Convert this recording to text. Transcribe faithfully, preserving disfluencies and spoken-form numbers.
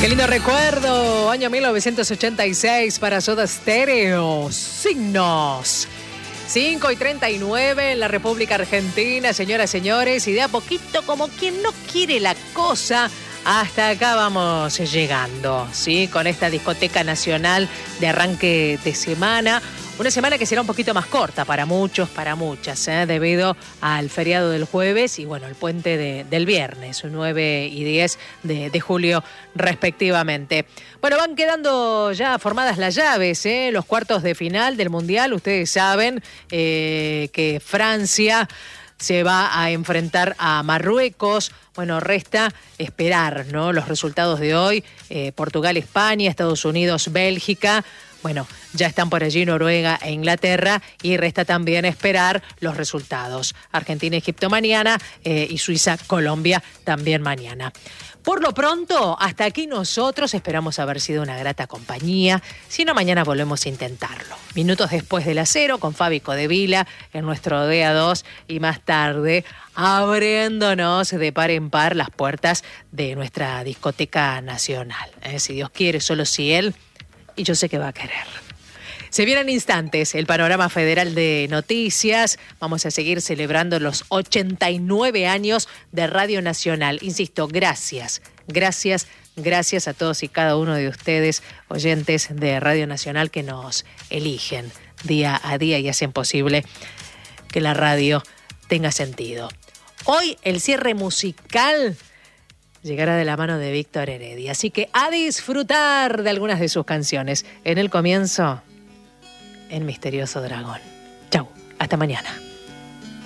Qué lindo recuerdo, año mil novecientos ochenta y seis para Soda Stereo, Signos. cinco y treinta y nueve en la República Argentina, señoras y señores, y de a poquito, como quien no quiere la cosa, hasta acá vamos llegando, ¿sí? Con esta discoteca nacional de arranque de semana. Una semana que será un poquito más corta para muchos, para muchas, ¿eh? Debido al feriado del jueves y, bueno, el puente de, del viernes, nueve y diez de, de julio respectivamente. Bueno, van quedando ya formadas las llaves, ¿eh? Los cuartos de final del Mundial. Ustedes saben eh, que Francia se va a enfrentar a Marruecos. Bueno, resta esperar, ¿no? Los resultados de hoy. Eh, Portugal, España, Estados Unidos, Bélgica. Bueno, ya están por allí Noruega e Inglaterra y resta también esperar los resultados. Argentina, Egipto mañana eh, y Suiza, Colombia también mañana. Por lo pronto, hasta aquí nosotros esperamos haber sido una grata compañía. Si no, mañana volvemos a intentarlo. Minutos después de las cero con Fabi Codevila en nuestro D A dos y más tarde abriéndonos de par en par las puertas de nuestra discoteca nacional. Eh, si Dios quiere, solo si Él... Y yo sé que va a querer. Se vienen instantes el panorama federal de noticias. Vamos a seguir celebrando los ochenta y nueve años de Radio Nacional. Insisto, gracias, gracias, gracias a todos y cada uno de ustedes, oyentes de Radio Nacional, que nos eligen día a día y hacen posible que la radio tenga sentido. Hoy el cierre musical llegará de la mano de Víctor Heredia. Así que a disfrutar de algunas de sus canciones. En el comienzo, El Misterioso Dragón. Chau, hasta mañana.